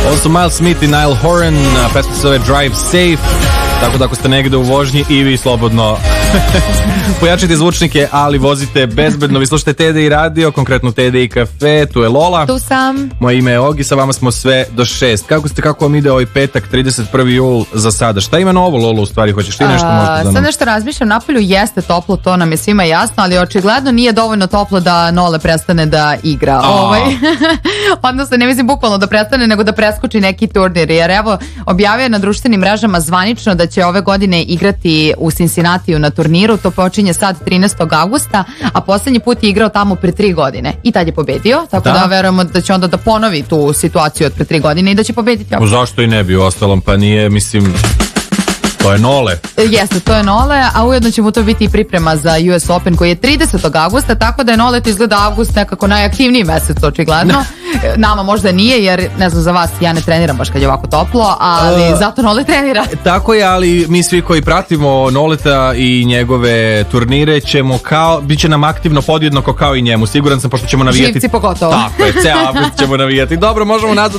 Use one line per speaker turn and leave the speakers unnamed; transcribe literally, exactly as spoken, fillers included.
Ovo su Miles Smith i Niall Horan, pesma se zove Drive Safe, tako da ako ste negde u vožnji i vi slobodno pojačite zvučnike, ali vozite bezbedno. Vi slušate T D I radio, konkretno T D I kafe, tu je Lola.
Tu sam.
Moje ime je Ogi, sa vama smo sve do šest. Kako ste, kako vam ide ovaj petak, trideset prvi jul za sada? Šta ima novo, Lolo, u stvari? Hoćeš ti nešto možda da nam...
Sad nešto razmišljam, napolju jeste toplo, to nam je svima jasno, ali očigledno nije dovoljno toplo da Nole prestane da igra. Ovaj. Odnosno, ne mislim bukvalno da prestane, nego da preskoči neki turnir. Jer evo, objavio je na društvenim mrežama zvanično da će ove godine igrati u Cincinnatiju na turniru. To počinje sad trinaestog avgusta, a poslednji put je igrao tamo pre tri godine. I tad je pobedio, tako da, da verujemo da će onda da ponovi tu situaciju od pre tri godine i da će pobediti.
O, zašto i ne bi u ostalom, pa nije, mislim... To je Nole.
Jeste, to je Nole, a ujedno će mu to biti i priprema za U S Open koji je tridesetog avgusta, tako da je Nole to izgleda avgust nekako najaktivniji mesec, očigledno. Nama možda nije, jer ne znam za vas, ja ne treniram baš kad je ovako toplo, ali uh, zato Nole trenira.
Tako je, ali mi svi koji pratimo Noleta i njegove turnire ćemo kao, bit će nam aktivno podjednako kao i njemu, siguran sam, pošto ćemo navijati.
Živci pogotovo.
Tako je, ceo avgust ćemo navijati. Dobro, možemo nazad